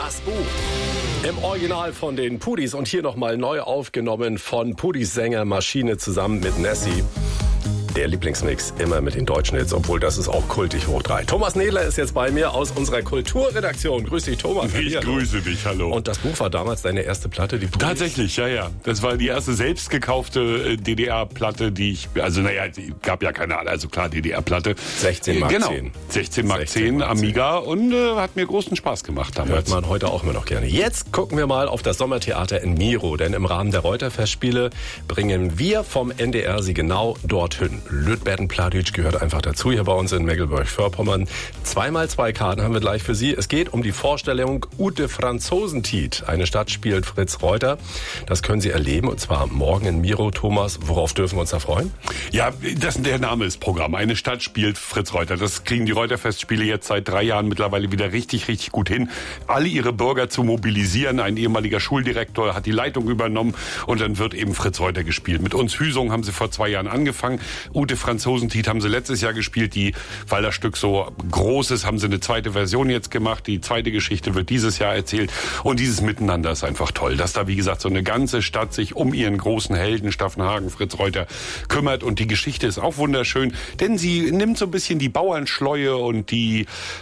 Das Buch. Im Original von den Pudis und hier nochmal neu aufgenommen von Pudis Sänger Maschine zusammen mit Nessie. Der Lieblingsmix immer mit den deutschen Hits, obwohl das ist auch kultig hoch 3. Thomas Nedler ist jetzt bei mir aus unserer Kulturredaktion. Grüß dich, Thomas. Ich grüße dich, hallo. Und das Buch war damals deine erste Platte, die Pudis? Tatsächlich, ja. Das war die erste selbst gekaufte DDR-Platte, die ich, die gab ja keine, also klar, DDR-Platte. 16 Mark 10. 16 Mark 10, Amiga und hat mir großen Spaß gemacht damals. Hört man heute auch immer noch gerne. Jetzt gucken wir mal auf das Sommertheater in Miro, denn im Rahmen der Reuter-Festspiele bringen wir vom NDR sie genau dorthin. Lütberden-Pladütsch gehört einfach dazu hier bei uns in Mecklenburg-Vorpommern. 2x2 Karten haben wir gleich für Sie. Es geht um die Vorstellung Ute Franzosentiet. Eine Stadt spielt Fritz Reuter. Das können Sie erleben und zwar morgen in Miro. Thomas, worauf dürfen wir uns da freuen? Ja, der Name ist Programm. Eine Stadt spielt Fritz Reuter. Das kriegen die Reuter-Festspiele jetzt seit 3 Jahren mittlerweile wieder richtig, richtig gut hin. Alle ihre Bürger zu mobilisieren. Ein ehemaliger Schuldirektor hat die Leitung übernommen und dann wird eben Fritz Reuter gespielt. Mit uns Hüsung haben sie vor 2 Jahren angefangen. Ute Franzosentiet haben sie letztes Jahr gespielt, weil das Stück so groß ist, haben sie eine zweite Version jetzt gemacht. Die zweite Geschichte wird dieses Jahr erzählt. Und dieses Miteinander ist einfach toll, dass da, wie gesagt, so eine ganze Stadt sich um ihren großen Helden Staffenhagen, Fritz Reuter, kümmert. Und die Geschichte ist auch wunderschön, denn sie nimmt so ein bisschen die Bauernschleue und die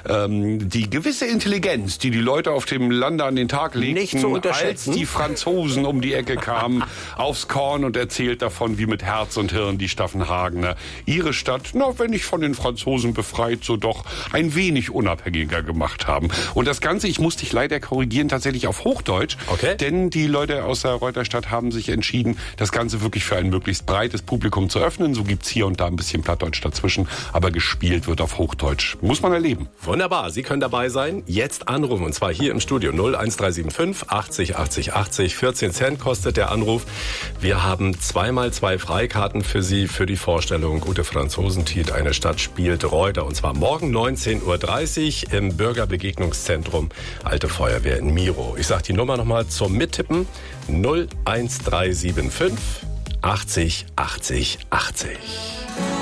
gewisse Intelligenz, die Leute auf dem Lande an den Tag legten, nicht zu unterschätzen, als die Franzosen um die Ecke kamen, aufs Korn und erzählt davon, wie mit Herz und Hirn die Staffenhagener ihre Stadt, wenn nicht von den Franzosen befreit, so doch ein wenig unabhängiger gemacht haben. Und das Ganze, ich muss dich leider korrigieren, tatsächlich auf Hochdeutsch. Okay. Denn die Leute aus der Reuterstadt haben sich entschieden, das Ganze wirklich für ein möglichst breites Publikum zu öffnen. So gibt's hier und da ein bisschen Plattdeutsch dazwischen, aber gespielt wird auf Hochdeutsch. Muss man erleben. Wunderbar, Sie können dabei sein. Jetzt anrufen, und zwar hier im Studio 01375 80 80 80. 14 Cent kostet der Anruf. Wir haben 2x2 Freikarten für Sie für die Vorstellung Ute Franzosentiet, eine Stadt spielt Reuter. Und zwar morgen 19.30 Uhr im Bürgerbegegnungszentrum Alte Feuerwehr in Miro. Ich sage die Nummer nochmal zum Mittippen. 01375 80 80 80.